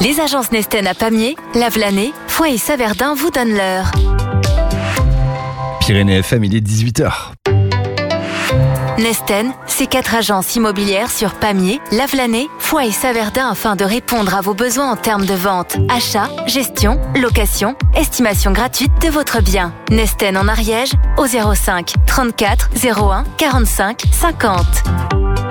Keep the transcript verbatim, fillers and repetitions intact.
Les agences Nesten à Pamiers, Lavelanet, Foix et Saverdun vous donnent l'heure. Pyrénées F M, il est dix-huit heures. Nesten, c'est quatre agences immobilières sur Pamiers, Lavelanet, Foix et Saverdun afin de répondre à vos besoins en termes de vente, achat, gestion, location, estimation gratuite de votre bien. Nesten en Ariège au zéro cinq trente-quatre zéro un quarante-cinq cinquante.